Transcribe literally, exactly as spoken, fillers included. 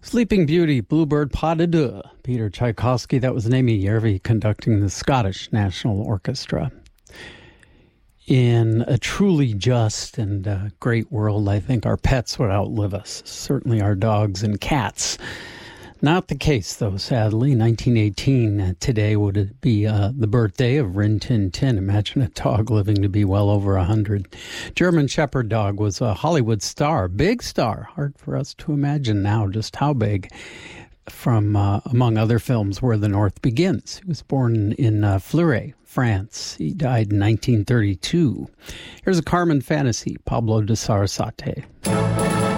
Sleeping Beauty, Bluebird Pas de Deux, Peter Tchaikovsky. That was Amy Järvi conducting the Scottish National Orchestra. In a truly just and uh, great world, I think our pets would outlive us, certainly our dogs and cats. Not the case, though, sadly. nineteen eighteen, uh, today would be uh, the birthday of Rin Tin Tin. Imagine a dog living to be well over one hundred. German Shepherd dog was a Hollywood star, big star. Hard for us to imagine now just how big. From, uh, among other films, Where the North Begins. He was born in uh, Fleury, France. He died in nineteen thirty-two. Here's a Carmen fantasy, Pablo de Sarasate.